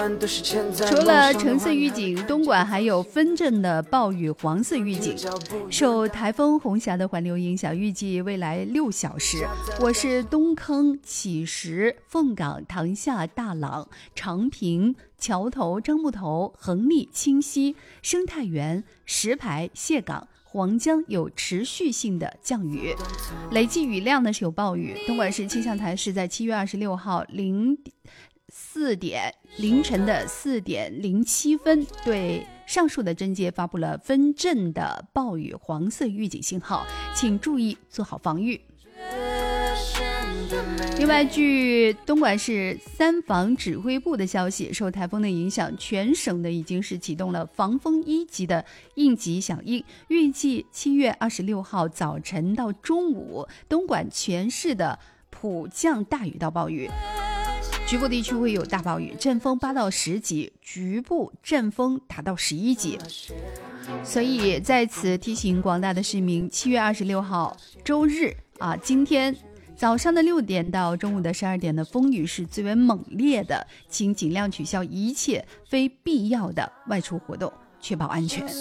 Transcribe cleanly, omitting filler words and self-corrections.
除了橙色预警，东莞还有分镇的暴雨黄色预警。受台风红霞的环流影响，预计未来6小时，我市东坑、乞石、凤岗、塘下、大朗、长平、桥头、樟木头、横沥、清溪、生态园、石牌、蟹岗、黄江有持续性的降雨，累计雨量呢是有暴雨。东莞市气象台是在7月26号凌晨的4点07分对上述的镇界发布了分镇的暴雨黄色预警信号，请注意做好防御。另外，据东莞市3防指挥部的消息，受台风的影响，全省的已经是启动了防风1级的应急响应，预计7月26号早晨到中午，东莞全市的普降大雨到暴雨，局部地区会有大暴雨，阵风8到10级，局部阵风达到11级。所以在此提醒广大的市民，7月26号周日今天早上的6点到中午的12点的风雨是最为猛烈的，请尽量取消一切非必要的外出活动，确保安全。